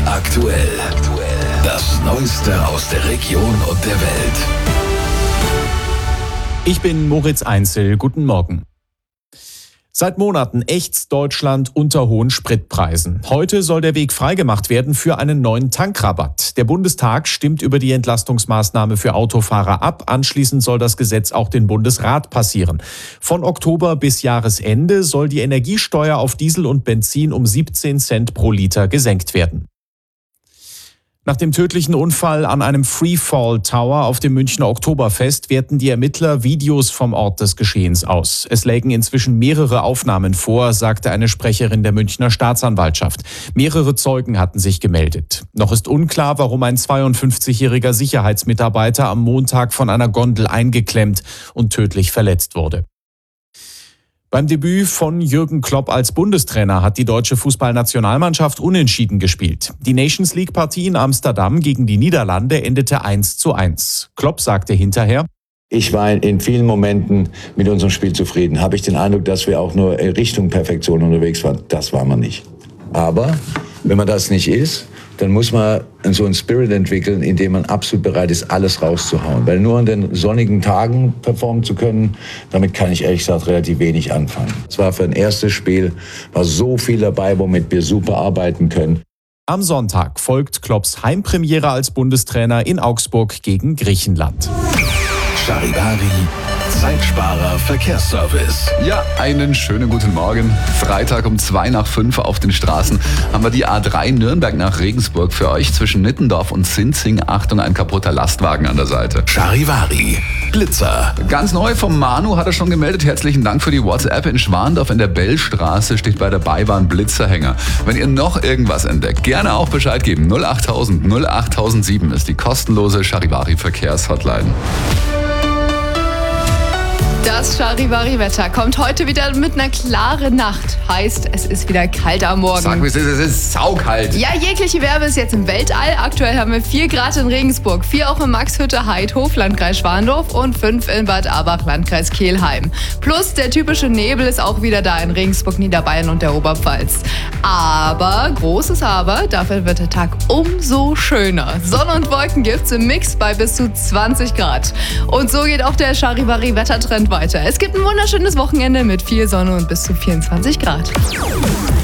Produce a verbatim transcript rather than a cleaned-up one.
Aktuell. Das Neueste aus der Region und der Welt. Ich bin Moritz Einzel. Guten Morgen. Seit Monaten ächzt Deutschland unter hohen Spritpreisen. Heute soll der Weg freigemacht werden für einen neuen Tankrabatt. Der Bundestag stimmt über die Entlastungsmaßnahme für Autofahrer ab. Anschließend soll das Gesetz auch den Bundesrat passieren. Von Oktober bis Jahresende soll die Energiesteuer auf Diesel und Benzin um siebzehn Cent pro Liter gesenkt werden. Nach dem tödlichen Unfall an einem Freefall Tower auf dem Münchner Oktoberfest werten die Ermittler Videos vom Ort des Geschehens aus. Es lägen inzwischen mehrere Aufnahmen vor, sagte eine Sprecherin der Münchner Staatsanwaltschaft. Mehrere Zeugen hatten sich gemeldet. Noch ist unklar, warum ein zweiundfünfzigjähriger Sicherheitsmitarbeiter am Montag von einer Gondel eingeklemmt und tödlich verletzt wurde. Beim Debüt von Jürgen Klopp als Bundestrainer hat die deutsche Fußballnationalmannschaft unentschieden gespielt. Die Nations League-Partie in Amsterdam gegen die Niederlande endete eins zu eins. Klopp sagte hinterher: Ich war in vielen Momenten mit unserem Spiel zufrieden. Habe ich den Eindruck, dass wir auch nur Richtung Perfektion unterwegs waren. Das war man nicht. Aber wenn man das nicht ist, dann muss man so einen Spirit entwickeln, in dem man absolut bereit ist, alles rauszuhauen. Weil nur an den sonnigen Tagen performen zu können, damit kann ich ehrlich gesagt relativ wenig anfangen. Es war für ein erstes Spiel, war so viel dabei, womit wir super arbeiten können. Am Sonntag folgt Klopps Heimpremiere als Bundestrainer in Augsburg gegen Griechenland. Charivari, Zeitsparer Verkehrsservice. Ja, einen schönen guten Morgen. Freitag um zwei nach fünf auf den Straßen haben wir die A drei Nürnberg nach Regensburg für euch zwischen Nittendorf und Sinzing. Achtung, ein kaputter Lastwagen an der Seite. Charivari, Blitzer. Ganz neu vom Manu hat er schon gemeldet. Herzlichen Dank für die WhatsApp. In Schwandorf in der Bellstraße steht bei der Beiwahn Blitzerhänger. Wenn ihr noch irgendwas entdeckt, gerne auch Bescheid geben. null achttausend null achttausendsieben ist die kostenlose Charivari Verkehrshotline. Das Charivari-Wetter kommt heute wieder mit einer klaren Nacht. Heißt, es ist wieder kalt am Morgen. Sag mir, es ist, es ist saukalt. Ja, jegliche Wärme ist jetzt im Weltall. Aktuell haben wir vier Grad in Regensburg, vier auch in Maxhütte-Heidhof, Landkreis Schwandorf und fünf in Bad Abach, Landkreis Kelheim. Plus der typische Nebel ist auch wieder da in Regensburg, Niederbayern und der Oberpfalz. Aber, großes Aber, dafür wird der Tag umso schöner. Sonne und Wolken gibt's im Mix bei bis zu zwanzig Grad. Und so geht auch der Charivari-Wettertrend weiter. Es gibt ein wunderschönes Wochenende mit viel Sonne und bis zu vierundzwanzig Grad.